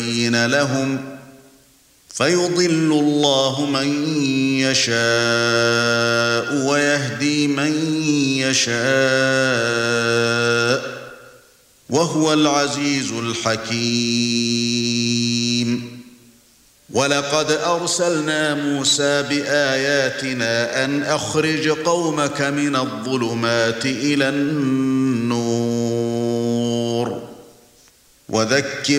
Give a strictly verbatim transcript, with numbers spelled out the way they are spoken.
لِيُبَيِّنَ لَهُمْ فَيُضِلُّ اللَّهُ مَن يَشَاءُ وَيَهْدِي مَن يَشَاءُ وَهُوَ الْعَزِيزُ الْحَكِيمُ. وَلَقَدْ أَرْسَلْنَا مُوسَى بِآيَاتِنَا أَنْ أَخْرِجْ قَوْمَكَ مِنَ الظُّلُمَاتِ إِلَى النُّورِ وَذَكِّرْ